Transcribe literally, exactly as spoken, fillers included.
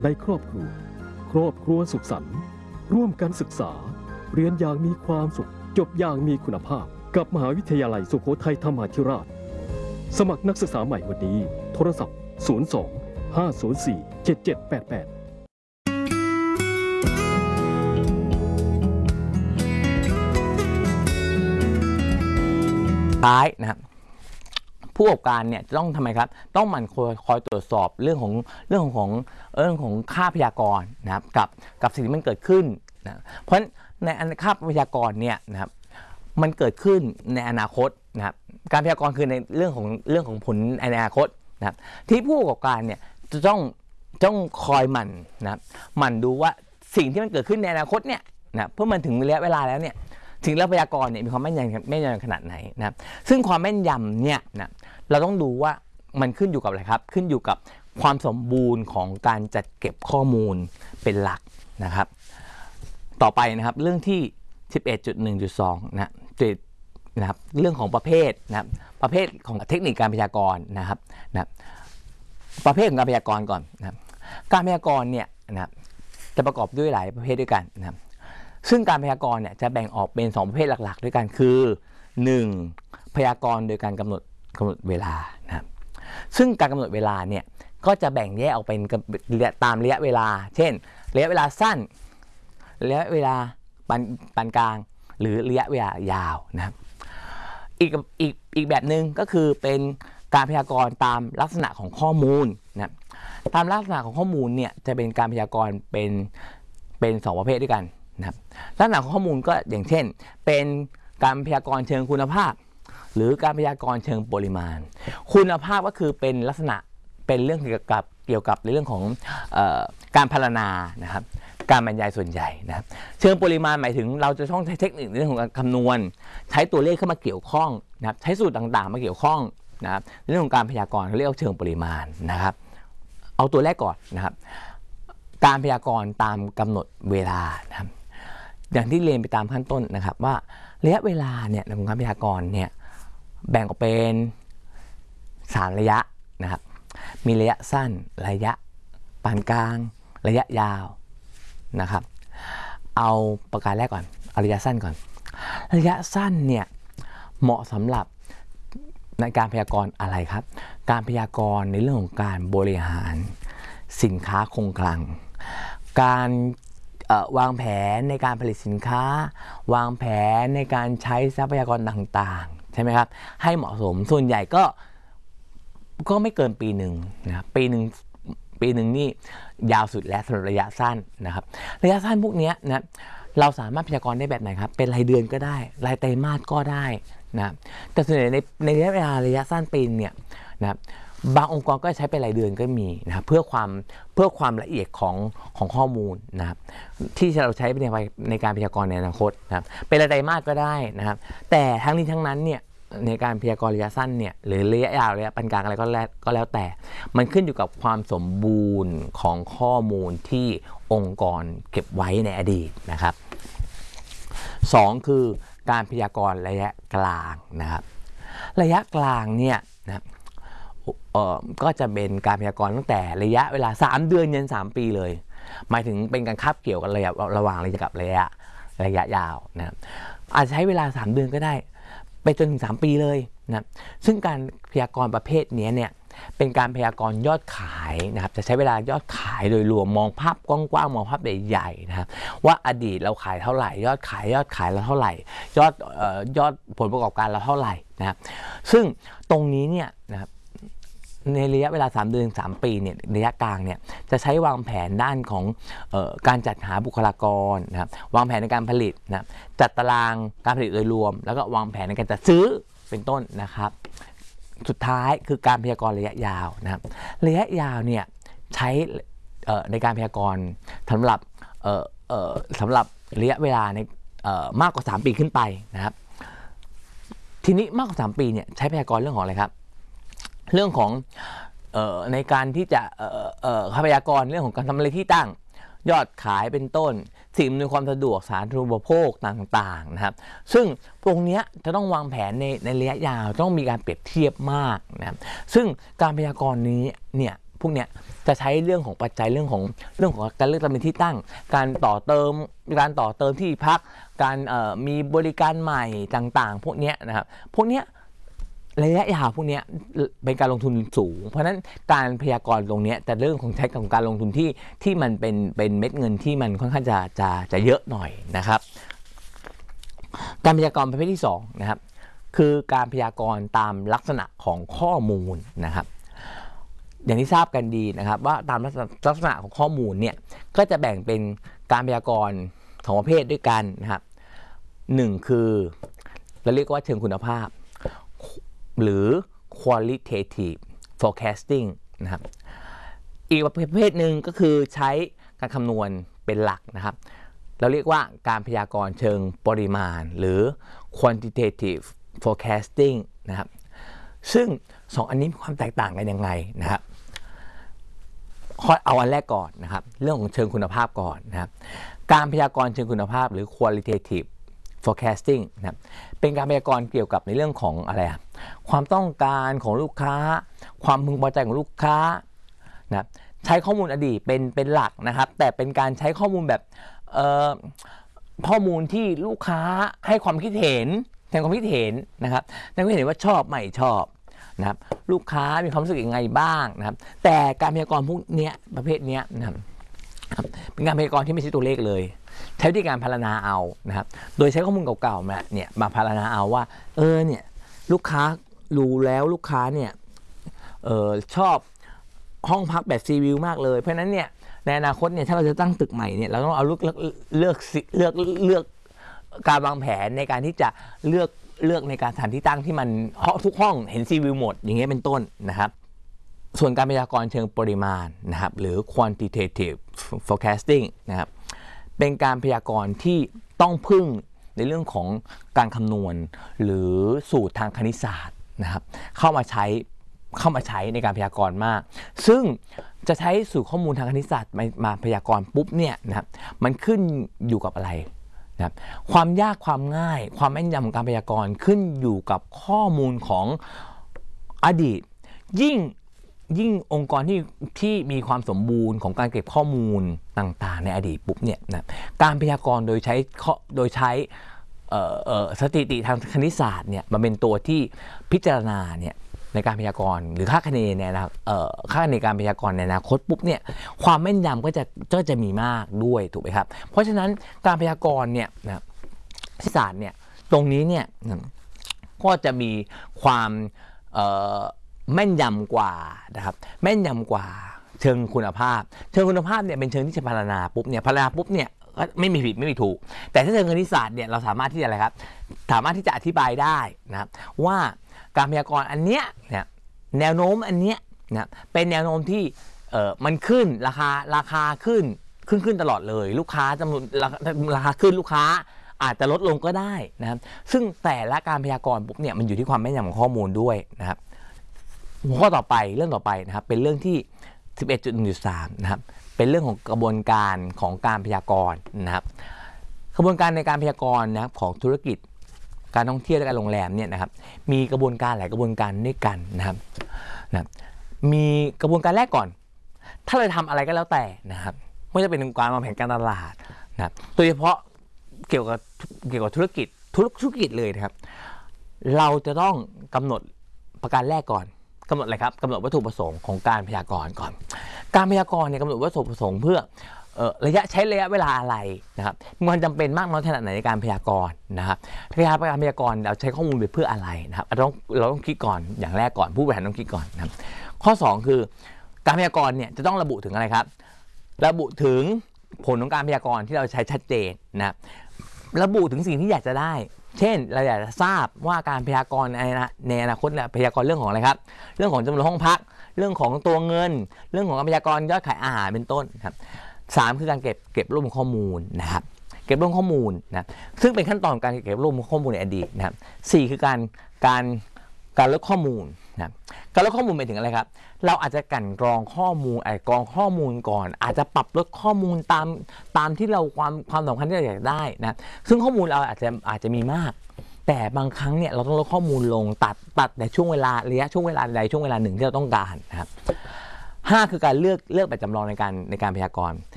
ในครอบครัวครอบครัวสุขสันต์ร่วมกันศึกษาเรียนอย่างมีความสุขจบอย่างมีคุณภาพกับมหาวิทยาลัยสุโขทัยธรรมาธิราชสมัครนักศึกษาใหม่วันนี้โทรศัพท์ศูนย์ สอง ห้า ศูนย์ สี่ เจ็ด เจ็ด แปด แปดท้ายนะครับผู้ประกอบการเนี่ยจะต้องทำไมครับต้องหมั่นคอยคอยตรวจสอบเรื่องของเรื่องของเรื่องของค่าพยากรณ์นะครับกับกับสิ่งที่มันเกิดขึ้นนะเพราะในค่าพยากรณ์เนี่ยนะครับมันเกิดขึ้นในอนาคตนะครับการพยากรณ์คือในเรื่องของเรื่องของผลในอนาคตนะครับที่ผู้ประกอบการเนี่ยจะต้องต้องคอยหมั่นนะครับหมั่นดูว่าสิ่งที่มันเกิดขึ้นในอนาคตเนี่ยนะเพื่อมันถึงระยะเวลาแล้วเนี่ยถึงแล้วพยากรณ์เนี่ยมีความแม่นยำแม่นยำขนาดไหนนะครับซึ่งความแม่นยำเนี่ยนะเราต้องดูว่ามันขึ้นอยู่กับอะไรครับขึ้นอยู่กับความสมบูรณ์ของการจัดเก็บข้อมูลเป็นหลักนะครับต่อไปนะครับเรื่องที่ สิบเอ็ดจุดหนึ่งจุดสอง นะนะครับเรื่องของประเภทนะครับประเภทของเทคนิคการพยากรณ์นะครับนะประเภทของการพยากรณ์ก่อนนะครับการพยากรณ์เนี่ยนะครับจะประกอบด้วยหลายประเภทด้วยกันนะครับซึ่งการพยากรณ์เนี่ยจะแบ่งออกเป็นสองประเภทหลักๆด้วยกันคือหนึ่งพยากรณ์โดยการกำหนดกำหนดเวลานะครับซึ่งการกำหนดเวลาเนี่ยก็จะแบ่งแยกออกเป็นตามระยะเวลาเช่นระยะเวลาสั้นระยะเวลาปานปานกลางหรือระยะเวลายาวนะครับอีกอีกอีกแบบหนึ่งก็คือเป็นการพยากรณ์ตามลักษณะของข้อมูลนะตามลักษณะของข้อมูลเนี่ยจะเป็นการพยากรณ์เป็นเป็นสองประเภทด้วยกันนะครับลักษณะของข้อมูลก็อย่างเช่นเป็นการพยากรณ์เชิงคุณภาพหรือการพยากรณ์เชิงปริมาณคุณภาพก็คือเป็นลักษณะเป็นเรื่องเกี่ยวกับเกี่ยวกับในเรื่องของเอ่อการพรรณนานะครับการบรรยายส่วนใหญ่นะครับเชิงปริมาณหมายถึงเราจะต้องใช้เทคนิคในเรื่องของการคำนวณใช้ตัวเลขเข้ามาเกี่ยวข้องนะครับใช้สูตรต่างๆมาเกี่ยวข้องนะครับในเรื่องของการพยากรณ์เขาเรียกว่าเชิงปริมาณนะครับเอาตัวแรกก่อนนะครับการพยากรณ์ตามกำหนดเวลานะครับอย่างที่เรียนไปตามขั้นต้นนะครับว่าระยะเวลาเนี่ยในการพยากรณ์เนี่ยแบ่งออกเป็นสามระยะนะครับมีระยะสั้นระยะปานกลางระยะยาวนะครับเอาประการแรกก่อนเอาระยะสั้นก่อนระยะสั้นเนี่ยเหมาะสำหรับในการพยากรณ์อะไรครับการพยากรณ์ในเรื่องของการบริหารสินค้าคงคลังการวางแผนในการผลิตสินค้าวางแผนในการใช้ทรัพยากรต่างๆใช่ไหมครับให้เหมาะสมส่วนใหญ่ก็ก็ไม่เกินปีหนึ่งนะครับปีหนึ่งปีหนึ่งนี่ยาวสุดแล้วสำหรับระยะสั้นนะครับระยะสั้นพวกนี้นะเราสามารถพยากรณ์ได้แบบไหนครับเป็นรายเดือนก็ได้รายไตรมาสก็ได้นะแต่ส่วนใหญ่ในในระยะเวลาระยะสั้นปีเนี่ยนะครับบางองค์กรก็ใช้เป็นรายเดือนก็มีนะครับเพื่อความเพื่อความละเอียดของของข้อมูลนะครับที่เราใช้ในในการพยากรณ์ในอนาคตนะครับเป็นรายไตรมาสก็ได้นะครับแต่ทั้งนี้ทั้งนั้นเนี่ยในการพยากรณ์ระยะสั้นเนี่ยหรือระยะยาวระยะปานกลางอะไรก็แล้วก็แล้วแต่มันขึ้นอยู่กับความสมบูรณ์ของข้อมูลที่องค์กรเก็บไว้ในอดีตนะครับสองคือการพยากรณ์ระยะกลางนะครับระยะกลางเนี่ยนะครับเอ่อก็จะเป็นการพยากรณ์ตั้งแต่ระยะเวลาสามเดือนยันสามปีเลยหมายถึงเป็นการคาบเกี่ยวกันระยะระหว่างระยะกับระยะระยะยาวนะครับอาจจะใช้เวลาสามเดือนก็ได้ไปจนถึงสามปีเลยนะซึ่งการพยากรณ์ประเภทนี้เนี่ยเป็นการพยากรณ์ยอดขายนะครับจะใช้เวลายอดขายโดยรวมมองภาพกว้างๆมองภาพใหญ่ๆนะครับว่าอดีตเราขายเท่าไหร่ยอดขายยอดขายเราเท่าไหร่ยอดเอ่อยอดผลประกอบการเราเท่าไหร่นะครับซึ่งตรงนี้เนี่ยนะครับในระยะเวลาสามเดือนสามปีเนี่ยระยะกลางเนี่ยจะใช้วางแผนด้านของเอ่อการจัดหาบุคลากรนะครับวางแผนในการผลิตนะจัดตารางการผลิตโดยรวมแล้วก็วางแผนในการจัดซื้อเป็นต้นนะครับสุดท้ายคือการพยากรณ์ระยะยาวนะครับระยะยาวเนี่ยใช้ในการพยากรณ์สำหรับสำหรับระยะเวลาในมากกว่าสามปีขึ้นไปนะครับทีนี้มากกว่าสามปีเนี่ยใช้พยากรณ์เรื่องของอะไรครับเรื่องของเอ่อในการที่จะเอ่อเอ่อพยากรณ์เรื่องของการทำอะไรที่ตั้งยอดขายเป็นต้นสิ่งอำนวยความสะดวกสาธารณูปโภคต่างๆนะครับซึ่งตรงนี้จะต้องวางแผนในในระยะยาวต้องมีการเปรียบเทียบมากนะครับซึ่งการพยากรณ์นี้เนี่ยพวกเนี้ยจะใช้เรื่องของปัจจัยเรื่องของเรื่องของการเลือกตำแหน่งที่ตั้งการต่อเติมการต่อเติมที่พักการมีบริการใหม่ต่างๆพวกเนี้ยนะครับพวกเนี้ยระยะยาวพวกนี้เป็นการลงทุนสูงเพราะฉะนั้นการพยากรณ์ตรงนี้แต่เรื่องของใช้ของการลงทุนที่ที่มันเป็นเป็นเม็ดเงินที่มันค่อนข้างจะจะจะเยอะหน่อยนะครับการพยากรณ์ประเภทที่สองนะครับคือการพยากรณ์ตามลักษณะของข้อมูลนะครับอย่างที่ทราบกันดีนะครับว่าตามลักษณะของข้อมูลเนี่ยก็จะแบ่งเป็นการพยากรณ์สองประเภทด้วยกันนะครับหนึ่งคือเราเรียกว่าเชิงคุณภาพหรือ qualitative forecasting นะครับอีกประเภทหนึ่งก็คือใช้การคำนวณเป็นหลักนะครับเราเรียกว่าการพยากรณ์เชิงปริมาณหรือ quantitative forecasting นะครับซึ่งสองอันนี้มีความแตกต่างกันยังไงนะครับเอาอันแรกก่อนนะครับเรื่องของเชิงคุณภาพก่อนนะครับการพยากรณ์เชิงคุณภาพหรือ qualitative forecasting นะครับเป็นการพยากรณ์เกี่ยวกับในเรื่องของอะไรอะความต้องการของลูกค้าความพึงพอใจของลูกค้านะใช้ข้อมูลอดีตเป็นเป็นหลักนะครับแต่เป็นการใช้ข้อมูลแบบเอ่อข้อมูลที่ลูกค้าให้ความคิดเห็นแสดงความคิดเห็นนะครับแสดงความคิดเห็นว่าชอบไม่ชอบนะครับลูกค้ามีความรู้สึกยังไงบ้างนะครับแต่การพยากรณ์พวกเนี้ยประเภทเนี้ยนะครับเป็นการพยากรณ์ที่ไม่ใช่ตัวเลขเลยใช้วิธีการพารณาเอานะครับโดยใช้ข้อมูลเก่าๆมาเนี่ยมาพารณาเอาว่าเออเนี่ยลูกค้ารู้แล้วลูกค้าเนี่ยเออชอบห้องพักแบบซีวิวมากเลยเพราะฉะนั้นเนี่ยในอนาคตเนี่ยถ้าเราจะตั้งตึกใหม่เนี่ยเราต้องเอาเลือกเลือกเลือกเลือกการวางแผนในการที่จะเลือกเลือกในการสถานที่ตั้งที่มันทุกห้องเห็นซีวิวหมดอย่างเงี้ยเป็นต้นนะครับส่วนการพยากรณ์เชิงปริมาณนะครับหรือ quantitative forecasting นะครับเป็นการพยากรณ์ที่ต้องพึ่งในเรื่องของการคำนวณหรือสูตรทางคณิตศาสตร์นะครับเข้ามาใช้เข้ามาใช้ในการพยากรณ์มากซึ่งจะใช้สูตรข้อมูลทางคณิตศาสตร์มามาพยากรณ์ปุ๊บเนี่ยนะครับมันขึ้นอยู่กับอะไรนะครับความยากความง่ายความแม่นยำของการพยากรณ์ขึ้นอยู่กับข้อมูลของอดีตยิ่งยิ่งองค์กรที่ที่มีความสมบูรณ์ของการเก็บข้อมูลต่างๆในอดีตปุ๊บเนี่ยนะการพยากรณ์โดยใช้โดยใช้สถิติทางคณิตศาสตร์เนี่ยมันเป็นตัวที่พิจารณาเนี่ยในการพยากรณ์หรือค่าคะเนเนี่ยนะครับค่าคะเนการพยากรณ์ในอนาคตปุ๊บเนี่ยความแม่นยำก็จะก็จะมีมากด้วยถูกไหมครับเพราะฉะนั้นการพยากรณ์เนี่ยนะคณิตศาสตร์เนี่ยตรงนี้เนี่ยก็จะมีความแม่นยำกว่านะครับแม่นยำกว่าเชิงคุณภาพเชิงคุณภาพเนี่ยเป็นเชิงที่จะพารณาปุ๊บเนี่ยพารณาปุ๊บเนี่ยก็ไม่มีผิดไม่มีถูกแต่ถ้าเชิงคณิตศาสตร์เนี่ยเราสามารถที่จะอะไรครับสามารถที่จะอธิบายได้นะครับว่าการพยากรณ์อันเนี้ยเนี่ยแนวโน้มอันเนี้ยนะเป็นแนวโน้มที่เอ่อมันขึ้นราคาราคาขึ้นขึ้นขึ้นตลอดเลยลูกค้าจำนวนราคาขึ้นลูกค้าอาจจะลดลงก็ได้นะครับซึ่งแต่ละการพยากรณ์ปุ๊บเนี่ยมันอยู่ที่ความแม่นยำของข้อมูลด้วยนะครับหัวข้อต่อไปเรื่องต่อไปนะครับเป็นเรื่องที่ สิบเอ็ดจุดหนึ่งจุดสาม นะครับเป็นเรื่องของกระบวนการของการพยากรณ์นะครับกระบวนการในการพยากรณ์นะครับของธุรกิจการท่องเที่ยวและการโรงแรมเนี่ยนะครับมีกระบวนการหลายกระบวนการด้วยกันนะครับนะมีกระบวนการแรกก่อนถ้าเราทำอะไรก็แล้วแต่นะครับไม่ว่าจะเป็นการวางแผนการตลาดนะครับโดยเฉพาะเกี่ยวกับเกี่ยวกับธุรกิจทุกธุรกิจเลยนะครับเราจะต้องกำหนดประการแรกก่อนกำหนดอะไรครับกำหนดวัตถุประสงค์ของการพยากรณ์ก่อนการพยากรณ์เนี่ยกำหนดวัตถุประสงค์เพื่อเอ่อระยะใช้ระยะเวลาอะไรนะครับมีความจำเป็นมากน้อยขนาดไหนในการพยากรณ์นะครับการพยากรณ์เราใช้ข้อมูลไปเพื่ออะไรนะครับเราต้องเราต้องคิดก่อนอย่างแรกก่อนผู้บริหารต้องคิดก่อนนะครับข้อสองคือการพยากรณ์เนี่ยจะต้องระบุถึงอะไรครับระบุถึงผลของการพยากรณ์ที่เราใช้ชัดเจนนะครับระบุถึงสิ่งที่อยากจะได้เช่นเราอยากจะทราบว่าการพยากรณ์ในอนาคตเนี่ยพยากรณ์เรื่องของอะไรครับเรื่องของจำนวนห้องพักเรื่องของตัวเงินเรื่องของการพยากรณ์ยอดขายอาหารเป็นต้นครับสามคือการเก็บเก็บรวบรวมข้อมูลนะครับเก็บรวบรวมข้อมูลนะซึ่งเป็นขั้นตอนการเก็บรวบรวมข้อมูลในอดีตนะครับสี่คือการการการลดข้อมูลนะการลดข้อมูลหมายถึงอะไรครับเราอาจจะกั่นกรองข้อมูลไอ้กรองข้อมูลก่อนอาจจะปรับลดข้อมูลตามตามที่เราความความสำคัญที่เราอยากได้นะซึ่งข้อมูลเราอาจจะอาจจะมีมากแต่บางครั้งเนี่ยเราต้องลดข้อมูลลงตัดตัดในช่วงเวลาระยะช่วงเวลาใดช่วงเวลาหนึ่งที่เราต้องการนะครับห้าคือการเลือกเลือกแบบจำลองในการในการพยากรณ์